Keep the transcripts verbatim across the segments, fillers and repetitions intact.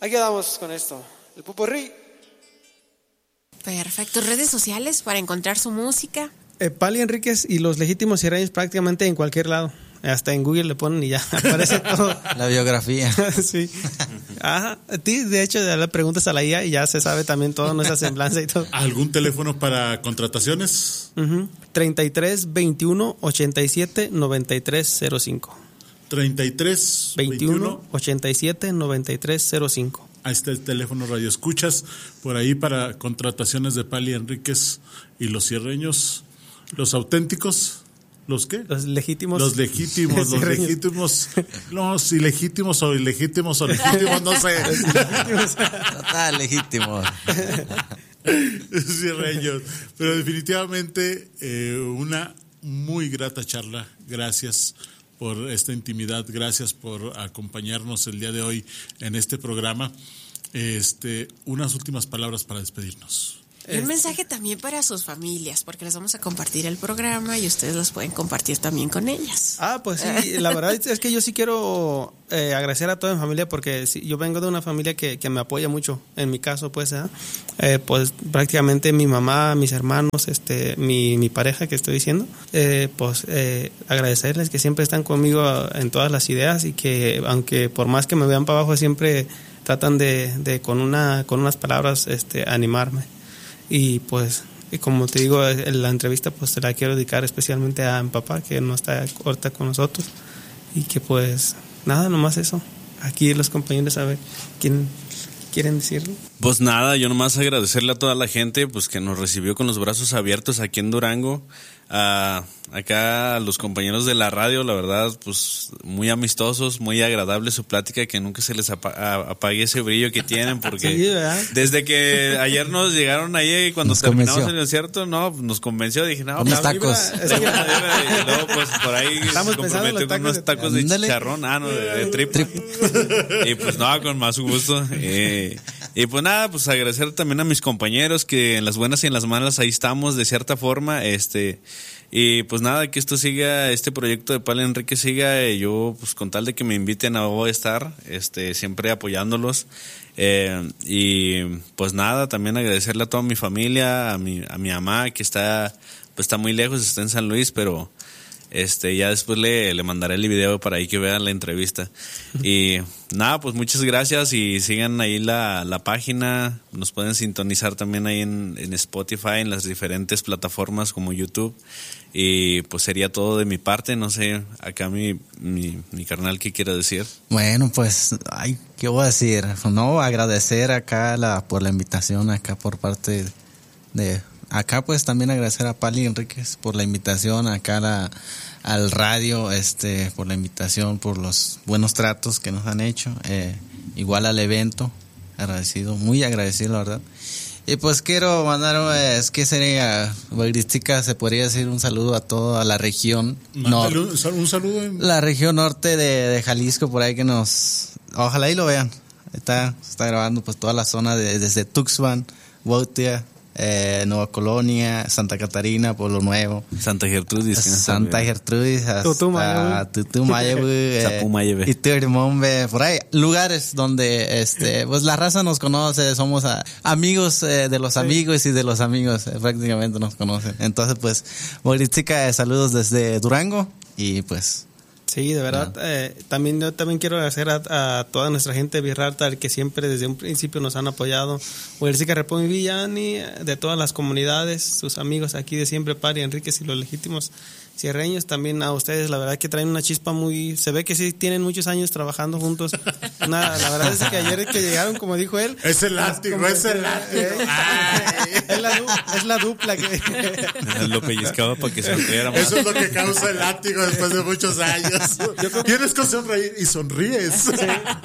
Ahí quedamos con esto. El Popurrí. Perfecto. ¿Redes sociales para encontrar su música? Eh, Pali Enríquez y Los Legítimos Sierreños prácticamente en cualquier lado. Hasta en Google le ponen y ya aparece todo. La biografía. Sí. Ajá. A ti, de hecho, le preguntas a la I A y ya se sabe también todo, nuestra semblanza y todo. ¿Algún teléfono para contrataciones? Uh-huh. treinta y tres, veintiuno, ochenta y siete, noventa y tres cero cinco. treinta y tres, veintiuno, ochenta y siete, noventa y tres cero cinco. Ahí está el teléfono Radio Escuchas, por ahí para contrataciones de Pali Enríquez y Los Sierreños, los auténticos. ¿Los qué? Los legítimos. Los legítimos, los legítimos. Los ilegítimos o ilegítimos o legítimos, no sé. Total, legítimos. Sierreños. Pero definitivamente eh, una muy grata charla. Gracias por esta intimidad. Gracias por acompañarnos el día de hoy en este programa. Este, unas últimas palabras para despedirnos. Y un mensaje también para sus familias, porque les vamos a compartir el programa y ustedes los pueden compartir también con ellas. Ah, pues sí, la verdad es que yo sí quiero eh, agradecer a toda mi familia, porque sí, yo vengo de una familia que, que me apoya mucho. En mi caso, pues, ¿eh? Eh, pues prácticamente mi mamá, mis hermanos, este, mi, mi pareja que estoy diciendo, eh, pues eh, agradecerles que siempre están conmigo en todas las ideas y que aunque por más que me vean para abajo siempre tratan de, de con una con unas palabras este, animarme. Y pues, y como te digo, en la entrevista pues te la quiero dedicar especialmente a mi papá, que no está ahorita con nosotros. Y que pues, nada, nomás eso. Aquí los compañeros a ver quién quieren decirlo. Pues nada, yo nomás agradecerle a toda la gente pues que nos recibió con los brazos abiertos aquí en Durango. Uh, acá a los compañeros de la radio, la verdad, pues muy amistosos, muy agradable su plática, que nunca se les apa- apague ese brillo que tienen, porque sí, desde que ayer nos llegaron ahí cuando nos terminamos convenció. El concierto, no, nos convenció, dije, no, unos tacos. Es que, y luego pues por ahí se comprometió con unos tacos de, de chicharrón, ah, no, de, de trip. trip. Y pues no, con más gusto. Eh, y pues nada, pues agradecer también a mis compañeros que en las buenas y en las malas ahí estamos de cierta forma, este... Y pues nada, que esto siga, este proyecto de Pali Enríquez siga, eh, yo pues con tal de que me inviten a voy a estar, este, siempre apoyándolos, eh, y pues nada, también agradecerle a toda mi familia, a mi, a mi mamá que está, pues está muy lejos, está en San Luis, pero este, ya después le, le mandaré el video para ahí que vean la entrevista. Y nada, pues muchas gracias y sigan ahí la, la página, nos pueden sintonizar también ahí en, en Spotify, en las diferentes plataformas como YouTube. Y pues sería todo de mi parte, no sé, acá mi, mi, mi carnal, ¿qué quiere decir? Bueno, pues, ay, ¿qué voy a decir? No, agradecer acá la, por la invitación acá por parte de... Acá pues también agradecer a Pali Enríquez por la invitación, acá la, al radio, este, por la invitación, por los buenos tratos que nos han hecho, eh, igual al evento, agradecido, muy agradecido la verdad. Y pues quiero mandar, es que sería, balística, se podría decir un saludo a toda la región. Mándale un, un saludo. En... La región norte de, de Jalisco, por ahí que nos, ojalá y lo vean. Está, está grabando pues toda la zona de, desde Tuxpan, Huautia, eh, Nueva Colonia, Santa Catarina, Pueblo Nuevo, Santa Gertrudis, Santa Gertrudis, hasta Tutumayebe, Zapumayebe, y Tirmombe, por ahí lugares donde este pues la raza nos conoce, somos a, amigos eh, de los amigos y de los amigos, eh, prácticamente nos conocen. Entonces pues Boristica, eh, saludos desde Durango y pues sí, de verdad, no. eh, también yo también quiero agradecer a, a toda nuestra gente de Virrarta, que siempre desde un principio nos han apoyado. Huercica, Repón y Villani, de todas las comunidades, sus amigos aquí de siempre, Pali Enríquez y los legítimos sierreños, también a ustedes, la verdad que traen una chispa muy, se ve que sí tienen muchos años trabajando juntos. Nada, la verdad es que ayer que llegaron, como dijo él, es el látigo, es el látigo. Eh, es, la, es la dupla que lo pellizcaba para que se riera más. Eso es lo que causa el látigo después de muchos años. Tienes que sonreír y sonríes. Sí.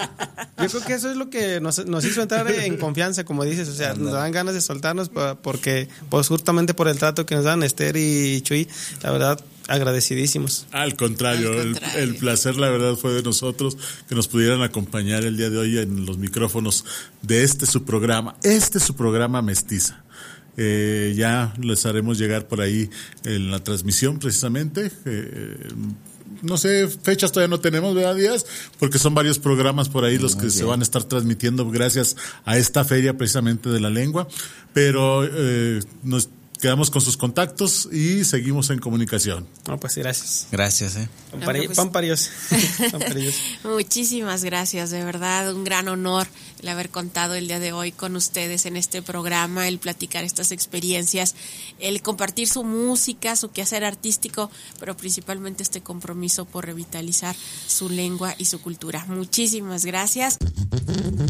Yo creo que eso es lo que nos, nos hizo entrar en confianza, como dices, o sea, nos dan ganas de soltarnos porque, pues justamente por el trato que nos dan Esther y Chuy, la verdad, agradecidísimos. Al contrario, Al contrario. El, el placer la verdad fue de nosotros que nos pudieran acompañar el día de hoy en los micrófonos de este su programa, este su programa Mestiza. Eh, ya les haremos llegar por ahí en la transmisión precisamente, eh, no sé, fechas todavía no tenemos, ¿verdad, Díaz? Porque son varios programas por ahí los que se van a estar transmitiendo gracias a esta feria precisamente de la lengua, pero eh, nos quedamos con sus contactos y seguimos en comunicación. No, pues gracias. Gracias, eh. Pan para, pues, pan para Dios. Pan para Dios. Muchísimas gracias, de verdad, un gran honor el haber contado el día de hoy con ustedes en este programa, el platicar estas experiencias, el compartir su música, su quehacer artístico, pero principalmente este compromiso por revitalizar su lengua y su cultura. Muchísimas gracias.